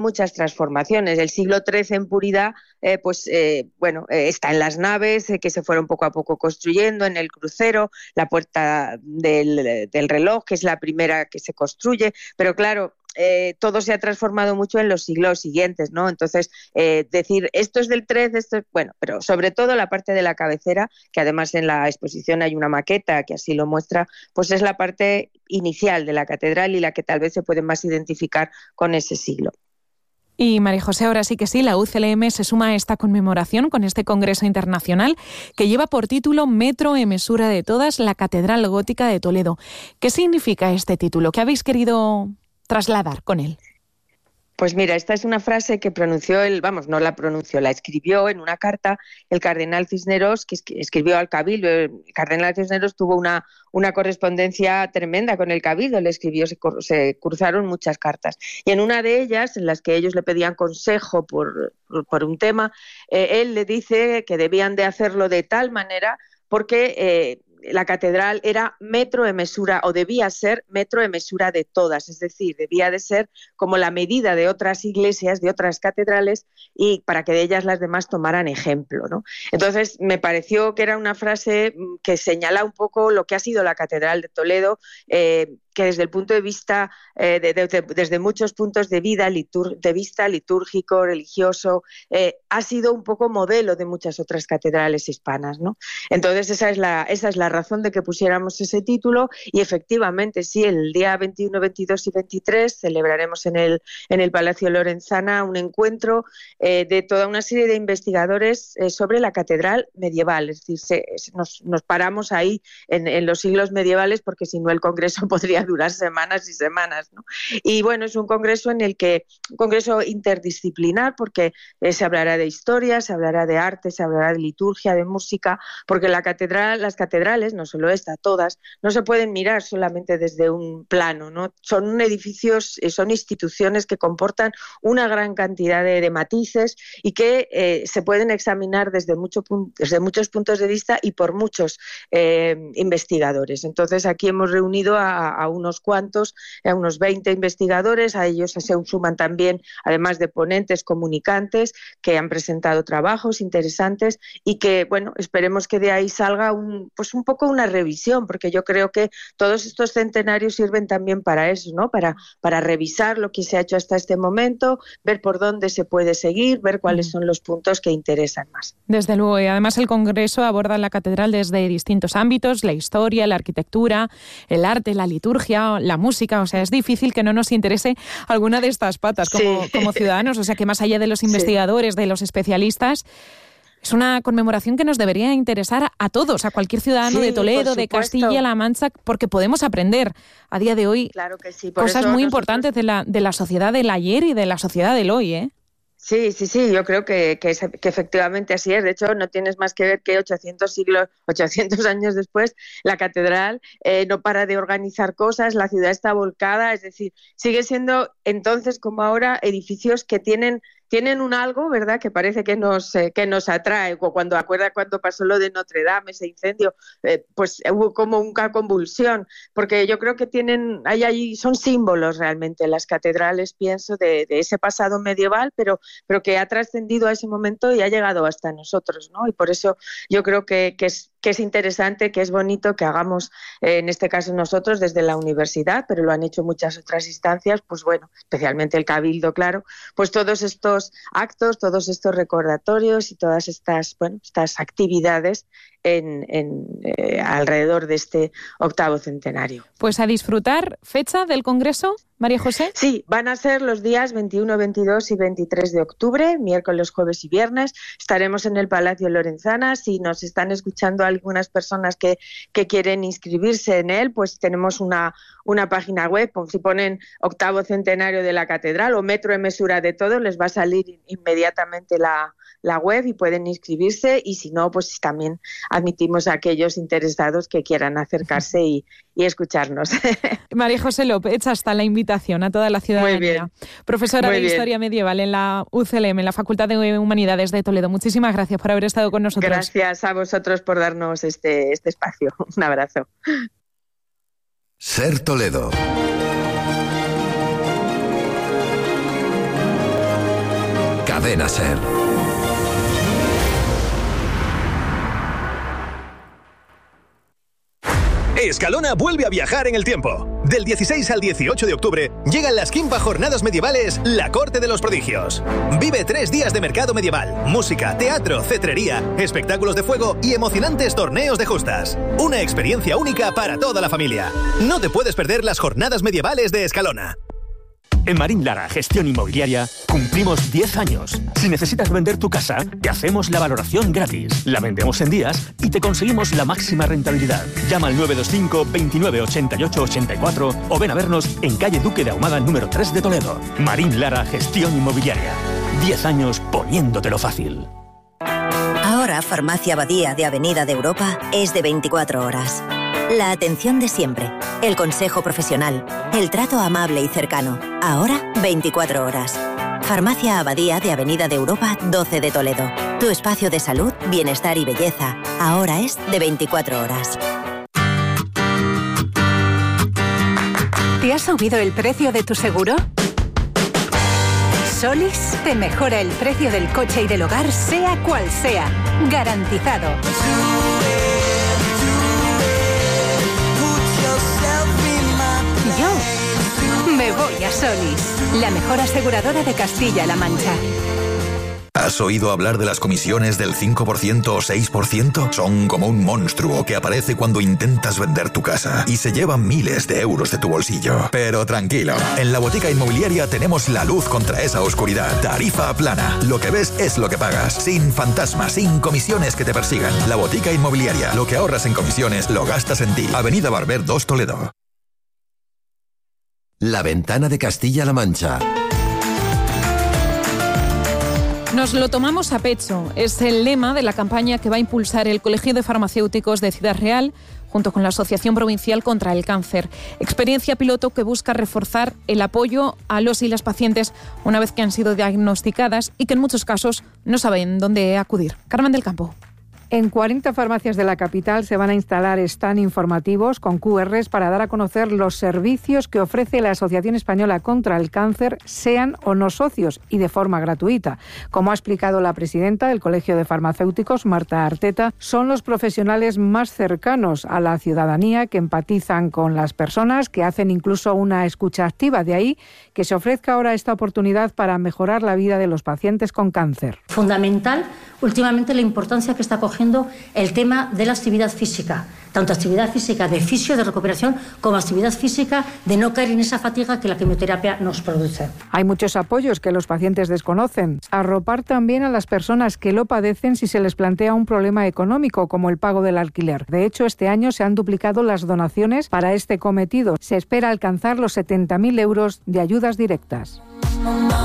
muchas transformaciones. El siglo XIII en puridad, está en las naves que se fueron poco a poco construyendo, en el crucero, la puerta del reloj, que es la primera que se construye, pero claro, todo se ha transformado mucho en los siglos siguientes, ¿no? Entonces, decir esto es del XIII, pero sobre todo la parte de la cabecera, que además en la exposición hay una maqueta que así lo muestra, pues es la parte inicial de la catedral y la que tal vez se puede más identificar con ese siglo. Y María José, ahora sí que sí, la UCLM se suma a esta conmemoración con este congreso internacional que lleva por título Metro en mesura de todas, la Catedral Gótica de Toledo. ¿Qué significa este título? ¿Qué habéis querido trasladar con él? Pues mira, esta es una frase que la escribió en una carta el cardenal Cisneros, que escribió al Cabildo. El cardenal Cisneros tuvo una correspondencia tremenda con el Cabildo, le escribió, se cruzaron muchas cartas. Y en una de ellas, en las que ellos le pedían consejo por un tema, él le dice que debían de hacerlo de tal manera porque la catedral era metro de mesura, o debía ser metro de mesura de todas, es decir, debía de ser como la medida de otras iglesias, de otras catedrales, y para que de ellas las demás tomaran ejemplo, ¿no? Entonces me pareció que era una frase que señala un poco lo que ha sido la Catedral de Toledo, que desde el punto de vista, desde muchos puntos de vista litúrgico, religioso, ha sido un poco modelo de muchas otras catedrales hispanas, ¿no? Entonces esa es la razón de que pusiéramos ese título, y efectivamente sí, el día 21, 22 y 23 celebraremos en el Palacio Lorenzana un encuentro de toda una serie de investigadores sobre la catedral medieval, es decir, nos paramos ahí en los siglos medievales, porque si no el congreso podría durar semanas y semanas, ¿no? Y bueno, es un congreso interdisciplinar, porque se hablará de historia, se hablará de arte, se hablará de liturgia, de música, porque las catedrales, no solo esta, todas, no se pueden mirar solamente desde un plano, ¿no? Son edificios, son instituciones que comportan una gran cantidad de matices y que se pueden examinar desde muchos puntos de vista y por muchos investigadores. Entonces aquí hemos reunido a unos cuantos, a unos 20 investigadores, a ellos se suman también, además de ponentes, comunicantes que han presentado trabajos interesantes, y que, bueno, esperemos que de ahí salga un poco una revisión, porque yo creo que todos estos centenarios sirven también para eso, ¿no? Para revisar lo que se ha hecho hasta este momento, ver por dónde se puede seguir, ver cuáles son los puntos que interesan más. Desde luego, y además el Congreso aborda la catedral desde distintos ámbitos: la historia, la arquitectura, el arte, la liturgia, la música. O sea, es difícil que no nos interese alguna de estas patas como ciudadanos. O sea, que más allá de los investigadores, de los especialistas, es una conmemoración que nos debería interesar a todos, a cualquier ciudadano de Toledo, de Castilla-La Mancha, porque podemos aprender a día de hoy, claro que sí, cosas muy importantes de la sociedad del ayer y de la sociedad del hoy, ¿eh? Sí, yo creo que efectivamente así es. De hecho, no tienes más que ver que 800 años después, la catedral no para de organizar cosas, la ciudad está volcada, es decir, sigue siendo entonces como ahora edificios que tienen un algo, ¿verdad?, que parece que nos atrae. Cuando pasó lo de Notre Dame, ese incendio, pues hubo como una convulsión, porque yo creo que son símbolos realmente las catedrales, pienso, de ese pasado medieval, pero que ha trascendido a ese momento y ha llegado hasta nosotros, ¿no? Y por eso yo creo que es interesante, que es bonito que hagamos, en este caso nosotros desde la universidad, pero lo han hecho muchas otras instancias, pues bueno, especialmente el Cabildo, claro, pues todos estos actos, todos estos recordatorios y todas estas actividades alrededor de este 8º centenario. Pues a disfrutar. ¿Fecha del Congreso, María José? Sí, van a ser los días 21, 22 y 23 de octubre, miércoles, jueves y viernes. Estaremos en el Palacio Lorenzana. Si nos están escuchando algunas personas que quieren inscribirse en él, pues tenemos una página web. Si ponen 8º centenario de la catedral o metro en mesura de todo, les va a salir inmediatamente la web y pueden inscribirse, y si no, pues también admitimos a aquellos interesados que quieran acercarse y escucharnos. María José López, hecha está la invitación a toda la ciudadanía. Muy bien. Profesora de Historia Medieval en la UCLM, en la Facultad de Humanidades de Toledo. Muchísimas gracias por haber estado con nosotros. Gracias a vosotros por darnos este espacio. Un abrazo. Ser Toledo. Cadena SER. Escalona vuelve a viajar en el tiempo. Del 16 al 18 de octubre llegan las Quimpa Jornadas Medievales La Corte de los Prodigios. Vive 3 días de mercado medieval, música, teatro, cetrería, espectáculos de fuego y emocionantes torneos de justas. Una experiencia única para toda la familia. No te puedes perder las Jornadas Medievales de Escalona. En Marín Lara Gestión Inmobiliaria cumplimos 10 años. Si necesitas vender tu casa, te hacemos la valoración gratis. La vendemos en días y te conseguimos la máxima rentabilidad. Llama al 925 29 88 84 o ven a vernos en calle Duque de Ahumada número 3 de Toledo. Marín Lara Gestión Inmobiliaria. 10 años poniéndotelo fácil. Ahora Farmacia Abadía de Avenida de Europa es de 24 horas. La atención de siempre, el consejo profesional, el trato amable y cercano. Ahora 24 horas. Farmacia Abadía de Avenida de Europa 12 de Toledo. Tu espacio de salud, bienestar y belleza. Ahora es de 24 horas. ¿Te ha subido el precio de tu seguro? Solis te mejora el precio del coche y del hogar, sea cual sea. Garantizado. Yo me voy a Solis, la mejor aseguradora de Castilla-La Mancha. ¿Has oído hablar de las comisiones del 5% o 6%? Son como un monstruo que aparece cuando intentas vender tu casa y se llevan miles de euros de tu bolsillo. Pero tranquilo, en la Botica Inmobiliaria tenemos la luz contra esa oscuridad. Tarifa plana. Lo que ves es lo que pagas. Sin fantasmas, sin comisiones que te persigan. La Botica Inmobiliaria. Lo que ahorras en comisiones lo gastas en ti. Avenida Barber 2 Toledo. La Ventana de Castilla-La Mancha. Nos lo tomamos a pecho. Es el lema de la campaña que va a impulsar el Colegio de Farmacéuticos de Ciudad Real junto con la Asociación Provincial contra el Cáncer. Experiencia piloto que busca reforzar el apoyo a los y las pacientes una vez que han sido diagnosticadas y que en muchos casos no saben dónde acudir. Carmen del Campo. En 40 farmacias de la capital se van a instalar stand informativos con QRs para dar a conocer los servicios que ofrece la Asociación Española contra el Cáncer, sean o no socios, y de forma gratuita. Como ha explicado la presidenta del Colegio de Farmacéuticos, Marta Arteta, son los profesionales más cercanos a la ciudadanía, que empatizan con las personas, que hacen incluso una escucha activa. De ahí que se ofrezca ahora esta oportunidad para mejorar la vida de los pacientes con cáncer. Fundamental, últimamente, la importancia que está cogiendo el tema de la actividad física, tanto actividad física de fisio, de recuperación, como actividad física de no caer en esa fatiga que la quimioterapia nos produce. Hay muchos apoyos que los pacientes desconocen. Arropar también a las personas que lo padecen si se les plantea un problema económico, como el pago del alquiler. De hecho, este año se han duplicado las donaciones para este cometido. Se espera alcanzar los 70.000 euros de ayudas directas.